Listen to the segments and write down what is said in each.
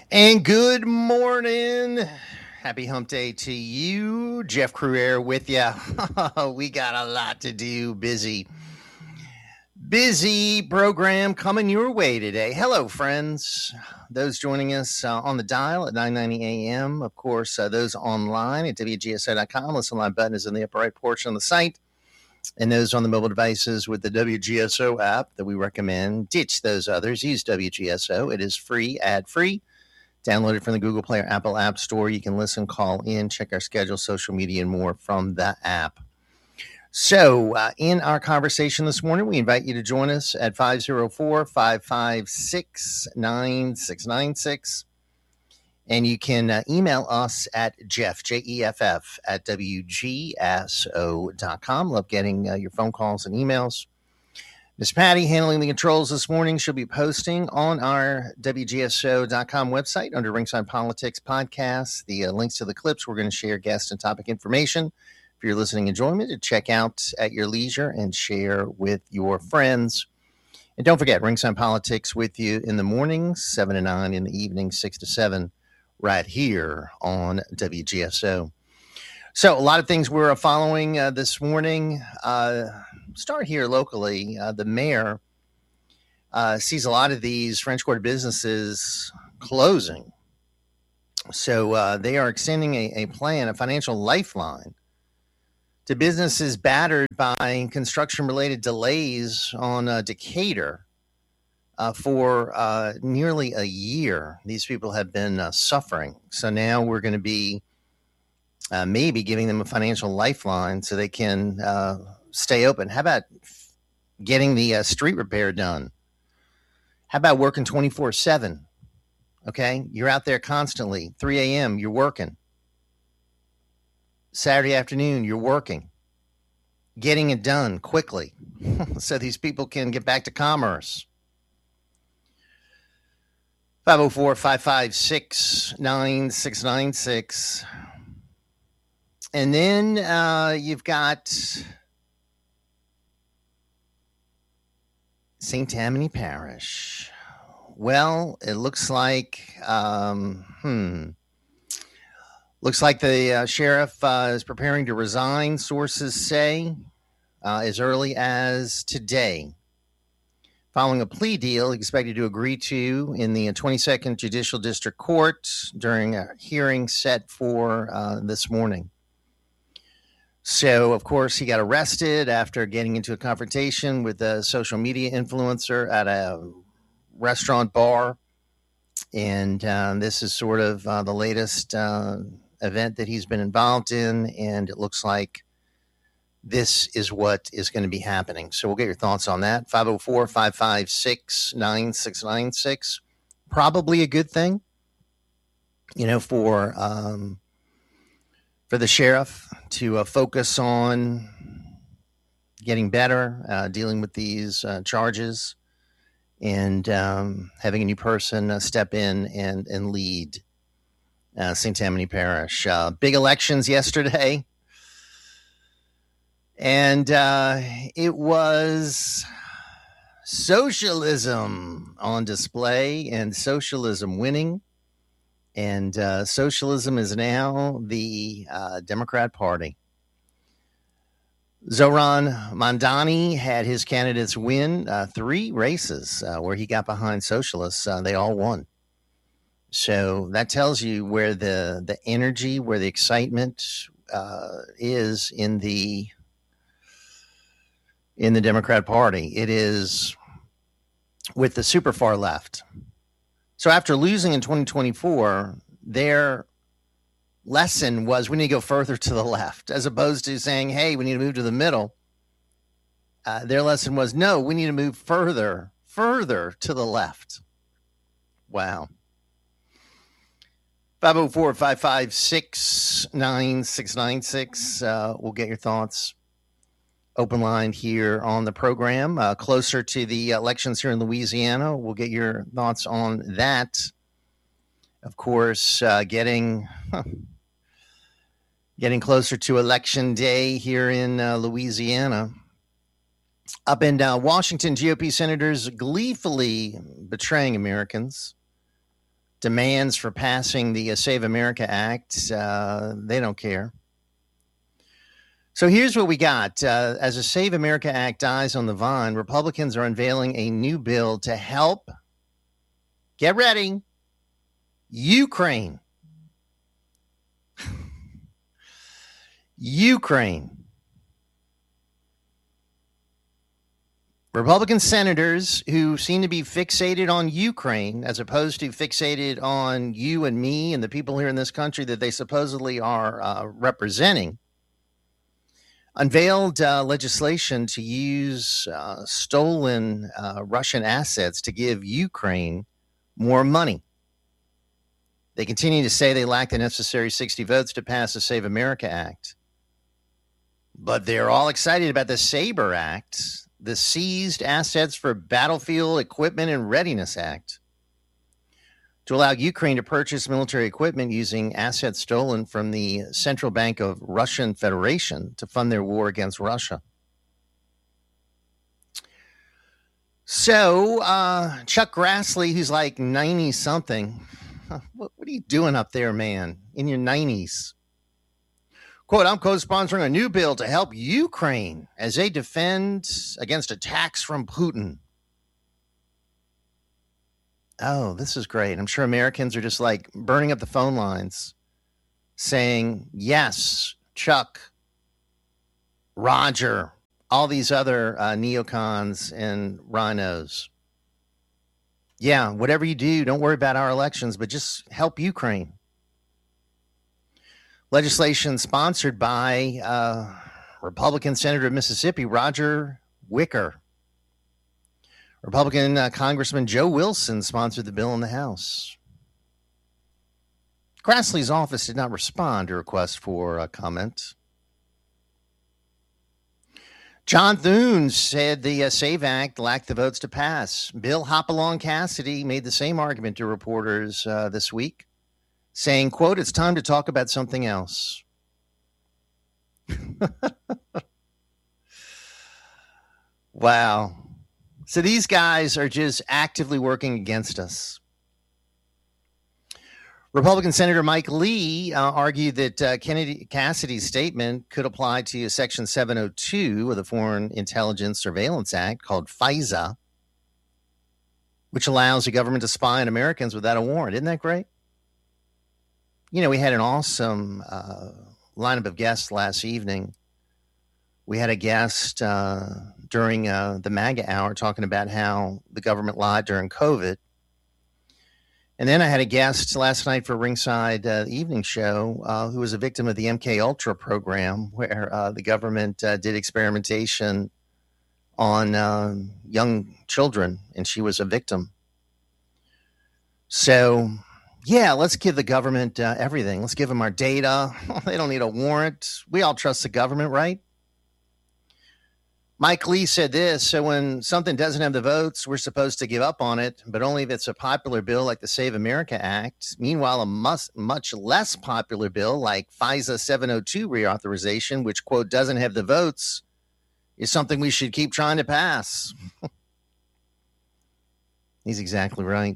And good morning. Happy hump day to you. Jeff Cruere with you. We got a lot to do. Busy program coming your way today. Hello, friends. Those joining us on the dial at 9:90 a.m. Of course, those online at WGSO.com. Listen live button is in the upper right portion of the site. And those on the mobile devices with the WGSO app that we recommend. Ditch those others. Use WGSO. It is free, ad-free. Download it from the Google Play or Apple App Store. You can listen, call in, check our schedule, social media, and more from the app. So, in our conversation this morning, we invite you to join us at 504-556-9696. And you can email us at Jeff, Jeff, at WGSO.com. Love getting your phone calls and emails. Miss Patty handling the controls this morning. She'll be posting on our WGSO.com website under Ringside Politics Podcast the links to the clips. We're going to share guest and topic information for your listening enjoyment to check out at your leisure and share with your friends. And don't forget, Ringside Politics with you in the mornings, 7 to 9, in the evening, 6 to 7, right here on WGSO. So a lot of things we're following this morning. Start here locally. The mayor sees a lot of these French Quarter businesses closing. So they are extending a plan, a financial lifeline to businesses battered by construction-related delays on Decatur for nearly a year. These people have been suffering. So now we're going to be maybe giving them a financial lifeline so they can stay open. How about getting the street repair done? How about working 24/7? Okay, you're out there constantly. 3 a.m., you're working. Saturday afternoon, you're working. Getting it done quickly so these people can get back to commerce. 504-556-9696. And then you've got St. Tammany Parish. Well, it looks like looks like the sheriff is preparing to resign, sources say, as early as today. Following a plea deal expected to agree to in the 22nd Judicial District Court during a hearing set for this morning. So, of course, he got arrested after getting into a confrontation with a social media influencer at a restaurant bar. And this is sort of the latest event that he's been involved in. And it looks like this is what is going to be happening. So we'll get your thoughts on that. 504-556-9696. Probably a good thing, for the sheriff to focus on getting better, dealing with these charges, and having a new person step in and lead St. Tammany Parish. Big elections yesterday, and it was socialism on display and socialism winning. And socialism is now the Democrat Party. Zoran Mamdani had his candidates win 3 races where he got behind socialists. They all won. So that tells you where the energy, where the excitement is in the Democrat Party. It is with the super far left. So after losing in 2024, their lesson was we need to go further to the left, as opposed to saying, hey, we need to move to the middle. Their lesson was, no, we need to move further to the left. Wow. 504-556-9696. We'll get your thoughts. Open line here on the program. Closer to the elections here in Louisiana, we'll get your thoughts on that. Of course, getting closer to Election Day here in Louisiana. Up in Washington, GOP senators gleefully betraying Americans demands for passing the Save America Act. They don't care. So here's what we got. As the Save America Act dies on the vine, Republicans are unveiling a new bill to help, get ready, Ukraine. Ukraine. Republican senators who seem to be fixated on Ukraine as opposed to fixated on you and me and the people here in this country that they supposedly are representing, unveiled legislation to use stolen Russian assets to give Ukraine more money. They continue to say they lack the necessary 60 votes to pass the Save America Act. But they're all excited about the SABRE Act, the Seized Assets for Battlefield Equipment and Readiness Act, to allow Ukraine to purchase military equipment using assets stolen from the Central Bank of Russian Federation to fund their war against Russia. So Chuck Grassley, who's like 90-something, what are you doing up there, man, in your 90s? Quote, I'm co-sponsoring a new bill to help Ukraine as they defend against attacks from Putin. Oh, this is great. I'm sure Americans are just like burning up the phone lines saying, yes, Chuck, Roger, all these other neocons and rhinos. Yeah, whatever you do, don't worry about our elections, but just help Ukraine. Legislation sponsored by Republican Senator of Mississippi, Roger Wicker. Republican Congressman Joe Wilson sponsored the bill in the House. Grassley's office did not respond to requests for comment. John Thune said the SAVE Act lacked the votes to pass. Bill Hopalong Cassidy made the same argument to reporters this week, saying, quote, it's time to talk about something else. Wow. So these guys are just actively working against us. Republican Senator Mike Lee argued that Cassidy's statement could apply to Section 702 of the Foreign Intelligence Surveillance Act, called FISA, which allows the government to spy on Americans without a warrant. Isn't that great? You know, we had an awesome lineup of guests last evening. We had a guest during the MAGA hour talking about how the government lied during COVID. And then I had a guest last night for Ringside Evening Show who was a victim of the MK Ultra program, where the government did experimentation on young children, and she was a victim. So, yeah, let's give the government everything. Let's give them our data. They don't need a warrant. We all trust the government, right? Mike Lee said this, so when something doesn't have the votes, we're supposed to give up on it, but only if it's a popular bill like the Save America Act. Meanwhile, a much less popular bill like FISA 702 reauthorization, which, quote, doesn't have the votes, is something we should keep trying to pass. He's exactly right.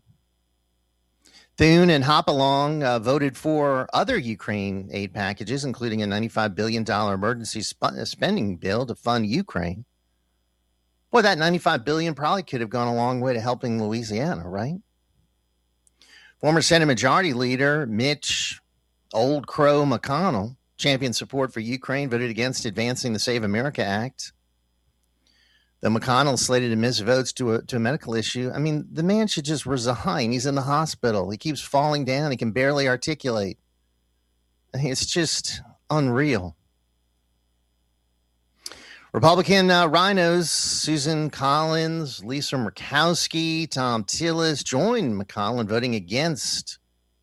Thune and Hopalong voted for other Ukraine aid packages, including a $95 billion emergency spending bill to fund Ukraine. Boy, that $95 billion probably could have gone a long way to helping Louisiana, right? Former Senate Majority Leader Mitch Old Crow McConnell championed support for Ukraine, voted against advancing the Save America Act. The McConnell slated to miss votes to a medical issue. I mean, the man should just resign. He's in the hospital. He keeps falling down. He can barely articulate. I mean, it's just unreal. Republican rhinos Susan Collins, Lisa Murkowski, Tom Tillis joined McConnell in voting against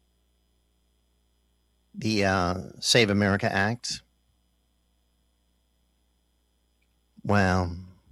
the Save America Act. Wow.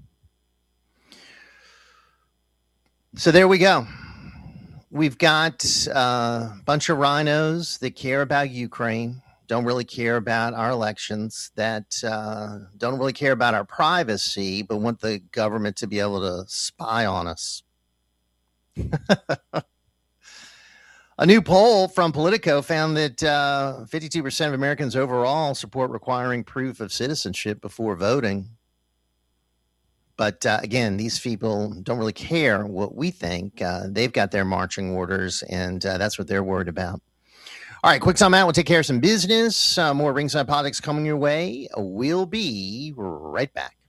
So there we go. We've got a bunch of rhinos that care about Ukraine, don't really care about our elections, that don't really care about our privacy, but want the government to be able to spy on us. A new poll from Politico found that 52% of Americans overall support requiring proof of citizenship before voting. But again, these people don't really care what we think. They've got their marching orders, and that's what they're worried about. All right, quick time out. We'll take care of some business. More Ringside Politics coming your way. We'll be right back.